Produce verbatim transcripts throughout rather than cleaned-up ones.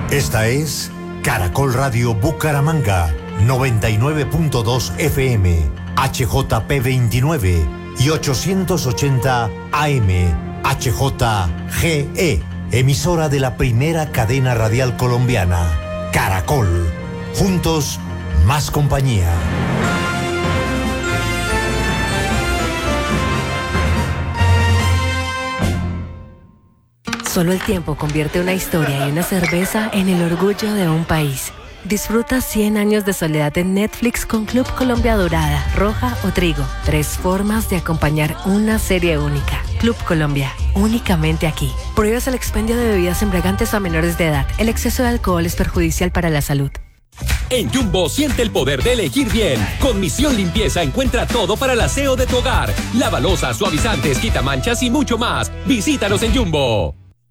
Esta es Caracol Radio Bucaramanga, noventa y nueve punto dos F M, H J P veintinueve y ochocientos ochenta A M, H J G E, emisora de la primera cadena radial colombiana, Caracol. Juntos, más compañía. Solo el tiempo convierte una historia y una cerveza en el orgullo de un país. Disfruta cien años de soledad en Netflix con Club Colombia Dorada, Roja o Trigo. Tres formas de acompañar una serie única. Club Colombia, únicamente aquí. Prohíbes el expendio de bebidas embriagantes a menores de edad. El exceso de alcohol es perjudicial para la salud. En Jumbo siente el poder de elegir bien. Con Misión Limpieza encuentra todo para el aseo de tu hogar. Lavalosas, suavizantes, quitamanchas y mucho más. Visítanos en Jumbo.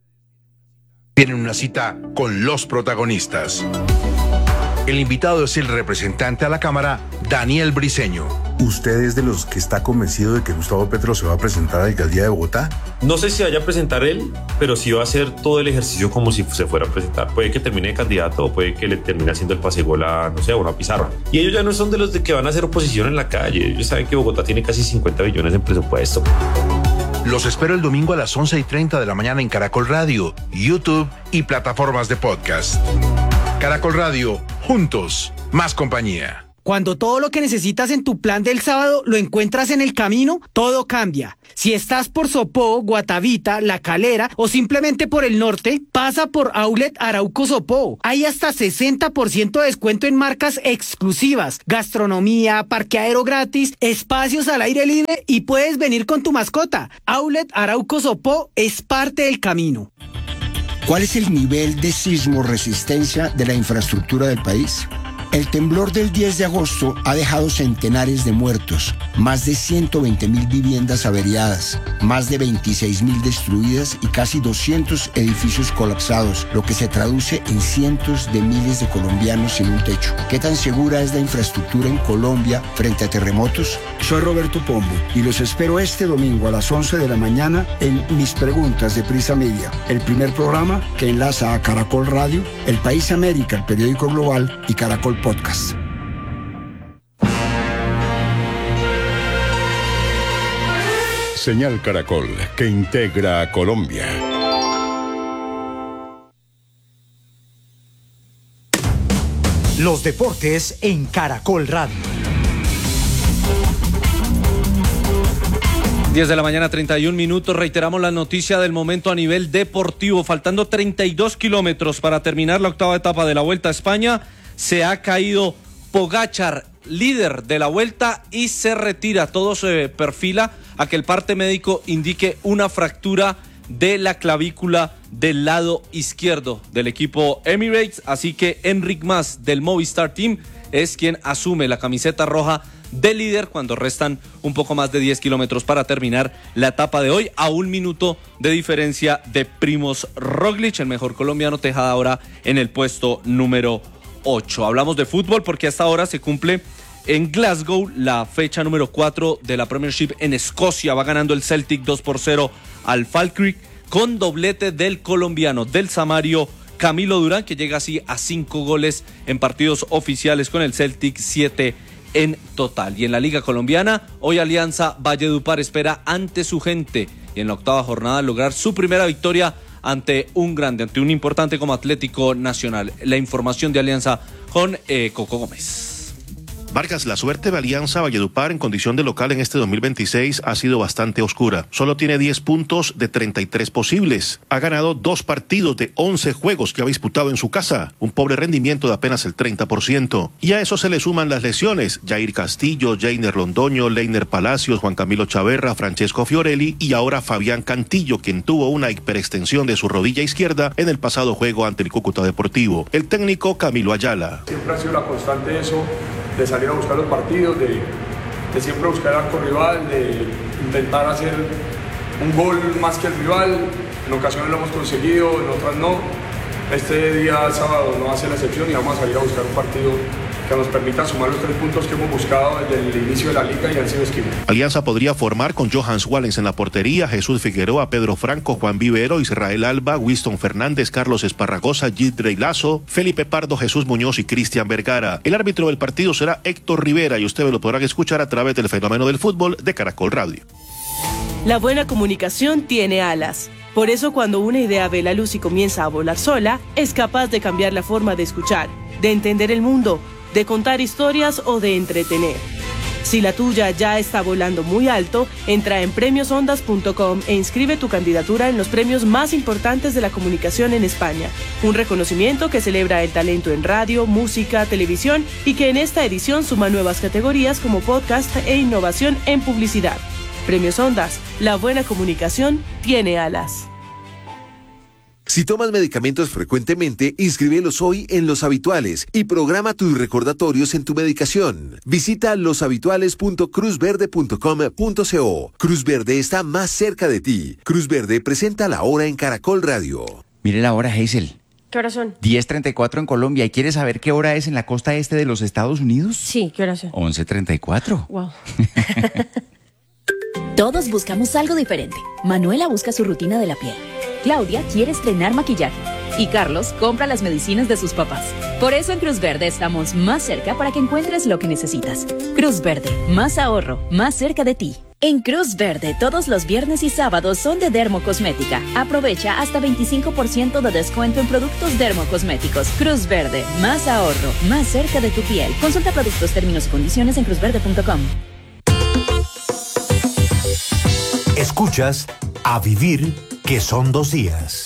Tienen una cita con los protagonistas. El invitado es el representante a la Cámara, Daniel Briceño. ¿Usted es de los que está convencido de que Gustavo Petro se va a presentar a la alcaldía de Bogotá? No sé si vaya a presentar él, pero sí va a hacer todo el ejercicio como si se fuera a presentar. Puede que termine de candidato o puede que le termine haciendo el pase gol a, no sé, a una pizarra. Y ellos ya no son de los de que van a hacer oposición en la calle. Ellos saben que Bogotá tiene casi cincuenta billones en presupuesto. Los espero el domingo a las once y treinta de la mañana en Caracol Radio, YouTube y plataformas de podcast. Caracol Radio, juntos, más compañía. Cuando todo lo que necesitas en tu plan del sábado lo encuentras en el camino, todo cambia. Si estás por Sopó, Guatavita, La Calera o simplemente por el norte, pasa por Outlet Arauco Sopó. Hay hasta sesenta por ciento de descuento en marcas exclusivas, gastronomía, parqueadero gratis, espacios al aire libre y puedes venir con tu mascota. Outlet Arauco Sopó es parte del camino. ¿Cuál es el nivel de sismo resistencia de la infraestructura del país? El temblor del diez de agosto ha dejado centenares de muertos, más de ciento veinte mil viviendas averiadas, más de veintiséis mil destruidas y casi doscientos edificios colapsados, lo que se traduce en cientos de miles de colombianos sin un techo. ¿Qué tan segura es la infraestructura en Colombia frente a terremotos? Soy Roberto Pombo y los espero este domingo a las once de la mañana en Mis Preguntas de Prisa Media, el primer programa que enlaza a Caracol Radio, El País América, el periódico global y Caracol Podcast. Señal Caracol, que integra a Colombia. Los deportes en Caracol Radio. diez de la mañana, treinta y un minutos. Reiteramos la noticia del momento a nivel deportivo. Faltando treinta y dos kilómetros para terminar la octava etapa de la Vuelta a España. Se ha caído Pogačar, líder de la Vuelta, y se retira. Todo se perfila a que el parte médico indique una fractura de la clavícula del lado izquierdo del equipo Emirates. Así que Enric Mas del Movistar Team es quien asume la camiseta roja de líder cuando restan un poco más de diez kilómetros para terminar la etapa de hoy, a un minuto de diferencia de Primož Roglič, el mejor colombiano. Tejada ahora en el puesto número ocho. Hablamos de fútbol porque hasta ahora se cumple en Glasgow la fecha número cuatro de la Premiership en Escocia. Va ganando el Celtic dos por cero al Falkirk con doblete del colombiano del Samario Camilo Durán, que llega así a cinco goles en partidos oficiales con el Celtic, siete en total. Y en la Liga Colombiana, hoy Alianza Valledupar espera ante su gente y en la octava jornada lograr su primera victoria ante un grande, ante un importante como Atlético Nacional. La información de Alianza con eh, Coco Gómez. Vargas, la suerte de Alianza Valledupar en condición de local en este dos mil veintiséis ha sido bastante oscura. Solo tiene diez puntos de treinta y tres posibles. Ha ganado dos partidos de once juegos que ha disputado en su casa. Un pobre rendimiento de apenas el treinta por ciento. Y a eso se le suman las lesiones. Jair Castillo, Jainer Londoño, Leiner Palacios, Juan Camilo Chaverra, Francesco Fiorelli y ahora Fabián Cantillo, quien tuvo una hiperextensión de su rodilla izquierda en el pasado juego ante el Cúcuta Deportivo. El técnico Camilo Ayala. Siempre ha sido la constante eso, de salir a buscar los partidos, de, de siempre buscar al arco rival, de intentar hacer un gol más que el rival. En ocasiones lo hemos conseguido, en otras no. Este día sábado no va a ser la excepción y vamos a salir a buscar un partido que nos permitan sumar los tres puntos que hemos buscado desde el inicio de la liga y han sido esquivo. Alianza podría formar con Johans Wallens en la portería, Jesús Figueroa, Pedro Franco, Juan Vivero, Israel Alba, Winston Fernández, Carlos Esparragosa, Gidrey Lazo, Felipe Pardo, Jesús Muñoz y Cristian Vergara. El árbitro del partido será Héctor Rivera y ustedes lo podrán escuchar a través del Fenómeno del Fútbol de Caracol Radio. La buena comunicación tiene alas. Por eso cuando una idea ve la luz y comienza a volar sola, es capaz de cambiar la forma de escuchar, de entender el mundo, de contar historias o de entretener. Si la tuya ya está volando muy alto, entra en premios ondas punto com e inscribe tu candidatura en los premios más importantes de la comunicación en España. Un reconocimiento que celebra el talento en radio, música, televisión y que en esta edición suma nuevas categorías como podcast e innovación en publicidad. Premios Ondas, la buena comunicación tiene alas. Si tomas medicamentos frecuentemente, inscríbelos hoy en Los Habituales y programa tus recordatorios en tu medicación. Visita los habituales punto cruz verde punto com punto co. Cruz Verde está más cerca de ti. Cruz Verde presenta la hora en Caracol Radio. Mire la hora, Hazel. ¿Qué horas son? diez treinta y cuatro en Colombia. ¿Y quieres saber qué hora es en la costa este de los Estados Unidos? Sí, ¿qué horas son? once treinta y cuatro. Wow. Todos buscamos algo diferente. Manuela busca su rutina de la piel. Claudia quiere estrenar maquillaje. Y Carlos compra las medicinas de sus papás. Por eso en Cruz Verde estamos más cerca para que encuentres lo que necesitas. Cruz Verde, más ahorro, más cerca de ti. En Cruz Verde, todos los viernes y sábados son de Dermocosmética. Aprovecha hasta veinticinco por ciento de descuento en productos dermocosméticos. Cruz Verde, más ahorro, más cerca de tu piel. Consulta productos, términos y condiciones en cruz verde punto com. Escuchas A Vivir, que son dos días.